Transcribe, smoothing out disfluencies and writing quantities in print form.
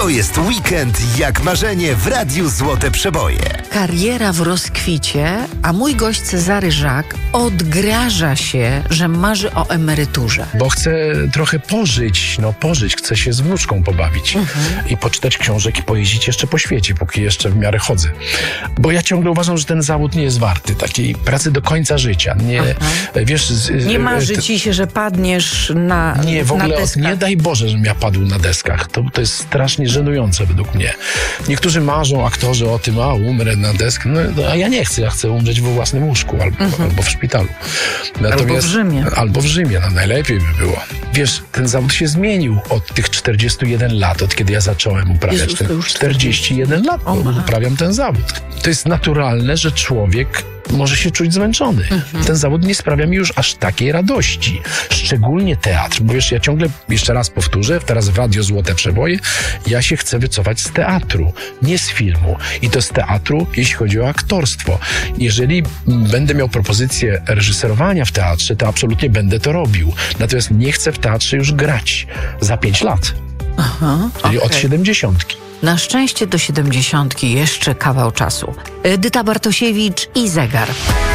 To jest weekend jak marzenie w Radiu Złote Przeboje. Kariera w rozkwicie, a mój gość Cezary Żak odgraża się, że marzy o emeryturze. Bo chcę trochę pożyć, chcę się z wnuczką pobawić i poczytać książek i pojeździć jeszcze po świecie, póki jeszcze w miarę chodzę. Bo ja ciągle uważam, że ten zawód nie jest warty takiej pracy do końca życia. Nie marzy ci się, że padniesz na Nie, w ogóle deskach. nie daj Boże, żebym ja padł na deskach. To jest strasznie żenujące według mnie. Niektórzy marzą, aktorzy, o tym, umrę na deskach. A ja nie chcę, ja chcę umrzeć we własnym łóżku albo w szpitalu. Albo w Rzymie. Albo w Rzymie, najlepiej by było. Wiesz, ten zawód się zmienił od tych 41 lat, od kiedy ja zacząłem uprawiać Jezus, to już 41 lat uprawiam ten zawód. To jest naturalne, że człowiek może się czuć zmęczony. Ten zawód nie sprawia mi już aż takiej radości. Szczególnie teatr. Bo wiesz, ja ciągle, jeszcze raz powtórzę, teraz w Radio Złote Przeboje, ja się chcę wycofać z teatru, nie z filmu. I to z teatru, jeśli chodzi o aktorstwo. Jeżeli będę miał propozycję reżyserowania w teatrze, to absolutnie będę to robił. Natomiast nie chcę w teatrze już grać za 5 lat. Czyli od 70. Na szczęście do 70 jeszcze kawał czasu. Edyta Bartosiewicz i zegar.